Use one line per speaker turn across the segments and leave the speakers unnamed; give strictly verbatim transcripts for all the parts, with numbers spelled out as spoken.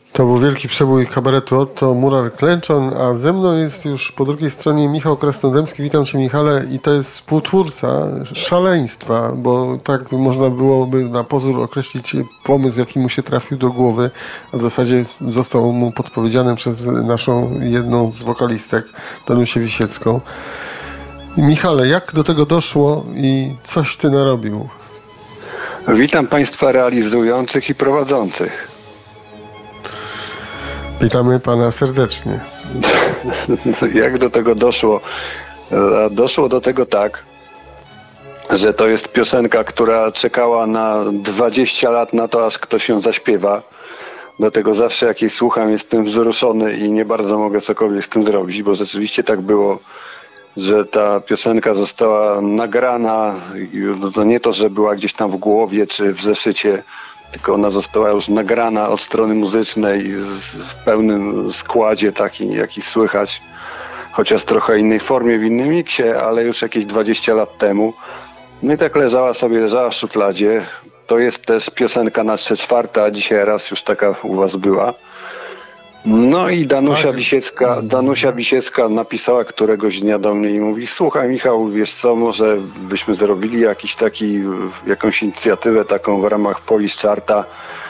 To był wielki przebój kabaretu Otto Murar-Klęczon, a ze mną jest już po drugiej stronie Michał Krasnodębski. Witam Cię, Michale, i to jest współtwórca szaleństwa, bo tak można byłoby na pozór określić pomysł, jaki mu się trafił do głowy, a w zasadzie został mu podpowiedziany przez naszą jedną z wokalistek, Danusię Wisiecką. Michale, jak do tego doszło i coś Ty narobił?
Witam Państwa realizujących i prowadzących.
Witamy Pana serdecznie.
Jak do tego doszło? Doszło do tego tak, że to jest piosenka, która czekała na dwadzieścia lat na to, aż ktoś ją zaśpiewa. Dlatego zawsze jak jej słucham, jestem wzruszony i nie bardzo mogę cokolwiek z tym zrobić, bo rzeczywiście tak było, że ta piosenka została nagrana. To nie to, że była gdzieś tam w głowie czy w zeszycie, tylko ona została już nagrana od strony muzycznej w pełnym składzie takim, jaki słychać, chociaż w trochę innej formie, w innym miksie, ale już jakieś dwadzieścia lat temu. No i tak leżała sobie, leżała w szufladzie. To jest też piosenka na trzy czwarte, a dzisiaj raz już taka u was była. No i Danusia
tak.
Wisiecka, Danusia Wisiecka napisała któregoś dnia do mnie i mówi: słuchaj, Michał, wiesz co, może byśmy zrobili jakiś taki, jakąś inicjatywę taką w ramach Polish Charta.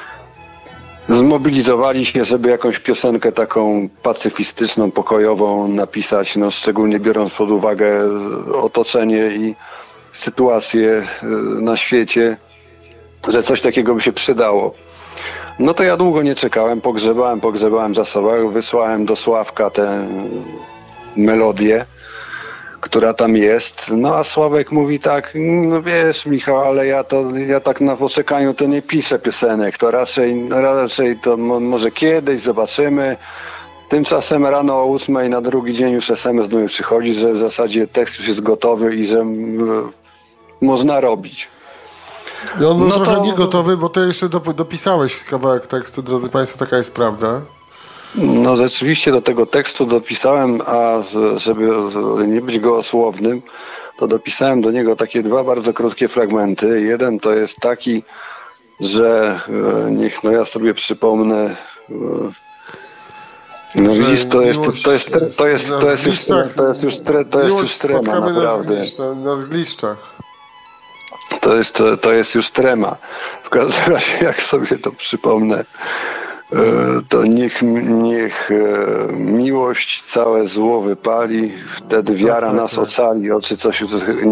Zmobilizowali się, żeby jakąś piosenkę taką pacyfistyczną, pokojową napisać, no szczególnie biorąc pod uwagę otoczenie i sytuację na świecie, że coś takiego by się przydało. No to ja długo nie czekałem, pogrzebałem, pogrzebałem w zasobach, wysłałem do Sławka tę melodię, która tam jest. No a Sławek mówi tak: no wiesz, Michał, ale ja to ja tak na poczekaniu to nie piszę piosenek, to raczej, raczej to mo, może kiedyś zobaczymy. Tymczasem rano o ósmej na drugi dzień już es em es do mnie przychodzi, że w zasadzie tekst już jest gotowy i że m, można robić.
I on był
no
trochę
to...
niegotowy, bo Ty jeszcze dopisałeś kawałek tekstu, drodzy Państwo, taka jest prawda.
No rzeczywiście do tego tekstu dopisałem, a żeby nie być gołosłownym, to dopisałem do niego takie dwa bardzo krótkie fragmenty. Jeden to jest taki, że niech no ja sobie przypomnę. No widzisz, to jest to jest to jest to jest już to jest już to jest już trema, naprawdę.
Na zgliszczach.
To jest, to, to jest już trema. W każdym razie, jak sobie to przypomnę, to niech, niech miłość całe zło wypali, wtedy wiara tak, tak, nas tak. ocali. Oczy coś,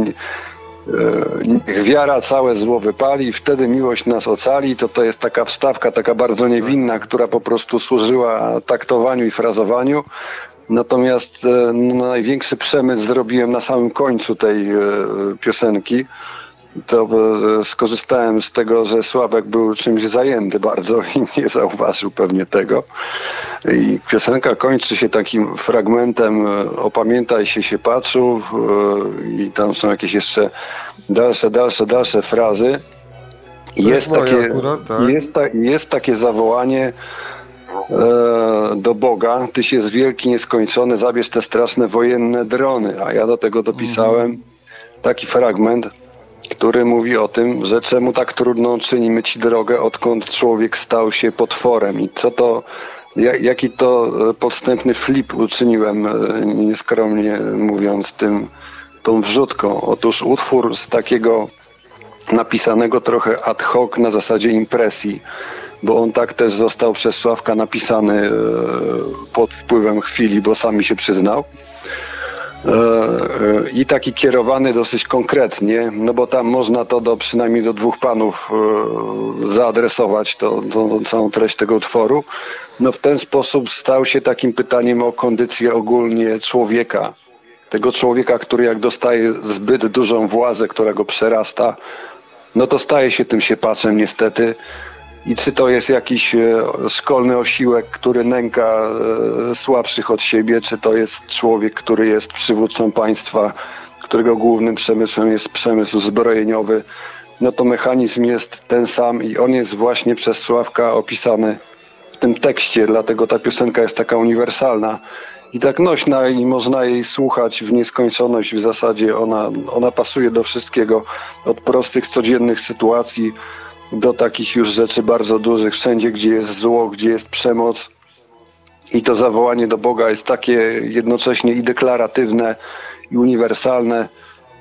niech wiara całe zło wypali, wtedy miłość nas ocali. To to jest taka wstawka, taka bardzo niewinna, która po prostu służyła taktowaniu i frazowaniu. Natomiast no, największy przemysł zrobiłem na samym końcu tej piosenki. To skorzystałem z tego, że Sławek był czymś zajęty bardzo i nie zauważył pewnie tego. I piosenka kończy się takim fragmentem: opamiętaj się, się patrzył, i tam są jakieś jeszcze dalsze, dalsze, dalsze frazy. Jest takie, akurat, tak? jest, ta, jest takie zawołanie e, do Boga: Tyś jest wielki, nieskończony, zabierz te straszne wojenne drony. A ja do tego dopisałem mhm. taki fragment, który mówi o tym, że czemu tak trudną czynimy ci drogę, odkąd człowiek stał się potworem. I co to, jak, jaki to podstępny flip uczyniłem, nieskromnie mówiąc, tym, tą wrzutką. Otóż utwór z takiego napisanego trochę ad hoc na zasadzie impresji, bo on tak też został przez Sławka napisany pod wpływem chwili, bo sam mi się przyznał. I taki kierowany dosyć konkretnie, no bo tam można to do przynajmniej do dwóch panów zaadresować, to, to, to całą treść tego utworu. No w ten sposób stał się takim pytaniem o kondycję ogólnie człowieka. Tego człowieka, który jak dostaje zbyt dużą władzę, która go przerasta, no to staje się tym siepaczem niestety. I czy to jest jakiś szkolny osiłek, który nęka słabszych od siebie, czy to jest człowiek, który jest przywódcą państwa, którego głównym przemysłem jest przemysł zbrojeniowy, no to mechanizm jest ten sam i on jest właśnie przez Sławka opisany w tym tekście, dlatego ta piosenka jest taka uniwersalna i tak nośna i można jej słuchać w nieskończoność. W zasadzie ona, ona pasuje do wszystkiego, od prostych, codziennych sytuacji do takich już rzeczy bardzo dużych, wszędzie gdzie jest zło, gdzie jest przemoc i to zawołanie do Boga jest takie jednocześnie i deklaratywne, i uniwersalne.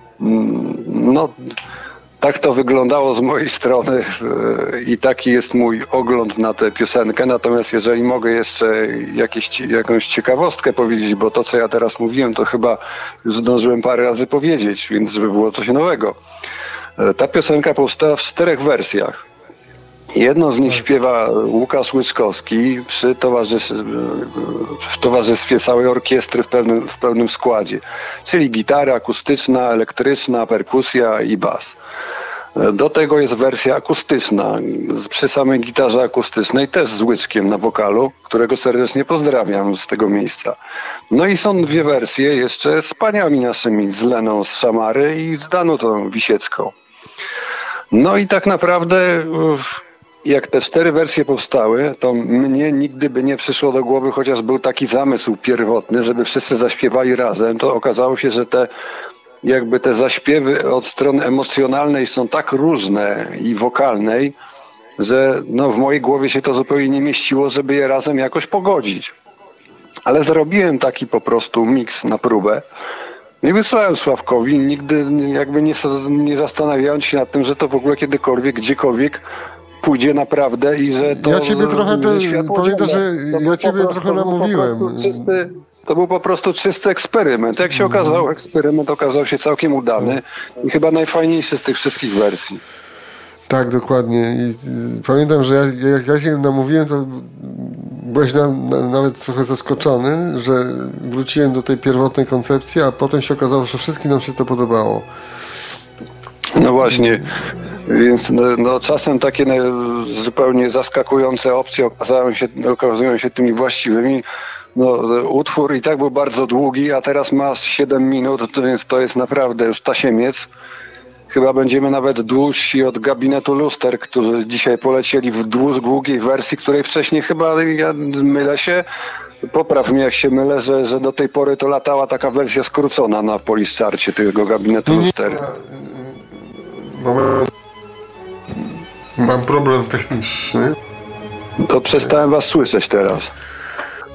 No, tak to wyglądało z mojej strony i taki jest mój ogląd na tę piosenkę. Natomiast jeżeli mogę jeszcze jakieś, jakąś ciekawostkę powiedzieć, bo to, co ja teraz mówiłem, to chyba już zdążyłem parę razy powiedzieć, więc żeby było coś nowego. Ta piosenka powstała w czterech wersjach. Jedną z nich śpiewa Łukasz Łyczkowski przy towarzystwie, w towarzystwie całej orkiestry w pełnym, w pełnym składzie, czyli gitara akustyczna, elektryczna, perkusja i bas. Do tego jest wersja akustyczna przy samej gitarze akustycznej, też z Łyczkiem na wokalu, którego serdecznie pozdrawiam z tego miejsca. No i są dwie wersje jeszcze z paniami naszymi, z Leną z Szamary i z Danutą Wisiecką. No i tak naprawdę jak te cztery wersje powstały, to mnie nigdy by nie przyszło do głowy, chociaż był taki zamysł pierwotny, żeby wszyscy zaśpiewali razem, to okazało się, że te jakby te zaśpiewy od strony emocjonalnej są tak różne i wokalnej, że no w mojej głowie się to zupełnie nie mieściło, żeby je razem jakoś pogodzić. Ale zrobiłem taki po prostu miks na próbę i wysłałem Sławkowi, nigdy jakby nie, nie zastanawiając się nad tym, że to w ogóle kiedykolwiek, gdziekolwiek pójdzie naprawdę i że to...
Ja ciebie trochę, te, pamiętam, że ja ciebie prostu, trochę namówiłem.
To, czysty, to był po prostu czysty eksperyment. Jak się okazało, eksperyment okazał się całkiem udany i chyba najfajniejszy z tych wszystkich wersji.
Tak, dokładnie. I pamiętam, że ja, jak ja się namówiłem, to byłeś na, na, nawet trochę zaskoczony, że wróciłem do tej pierwotnej koncepcji, a potem się okazało, że wszystkim nam się to podobało.
No właśnie, więc no, no, czasem takie no, zupełnie zaskakujące opcje okazały się, okazują się tymi właściwymi. No, utwór i tak był bardzo długi, a teraz ma siedem minut, więc to jest naprawdę już tasiemiec. Chyba będziemy nawet dłużsi od Gabinetu Luster, którzy dzisiaj polecieli w długiej wersji, której wcześniej chyba, ja mylę się, popraw mnie jak się mylę, że, że do tej pory to latała taka wersja skrócona na Poliszczarcie tego Gabinetu Luster.
Moment. Mam problem techniczny.
To przestałem was słyszeć teraz.